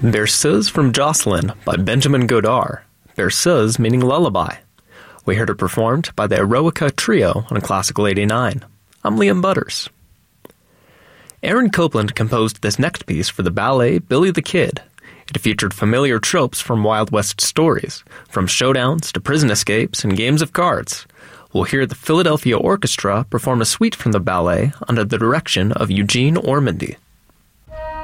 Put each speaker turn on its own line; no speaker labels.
Berceuse from Jocelyn by Benjamin Godard. Berceuse meaning lullaby. We heard it performed by the Eroica Trio on Classical 89. I'm Liam Butters. Aaron Copland composed this next piece for the ballet Billy the Kid. It featured familiar tropes from Wild West stories, from showdowns to prison escapes and games of cards. We'll hear the Philadelphia Orchestra perform a suite from the ballet under the direction of Eugene Ormandy.